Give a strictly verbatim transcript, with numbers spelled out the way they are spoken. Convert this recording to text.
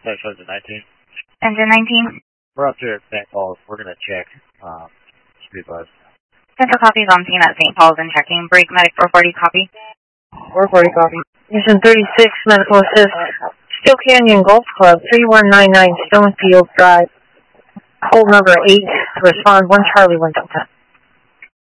Central nineteen. Engine nineteen. We're up to Saint Paul's. We're going to check um, street bus. Central copies on scene at Saint Paul's and checking. Break medic four forty copy. four forty copy. Mission thirty-six, medical assist. Steel Canyon Golf Club, three one nine nine Stonefield Drive. Hold number eight. Respond one Charlie one Delta.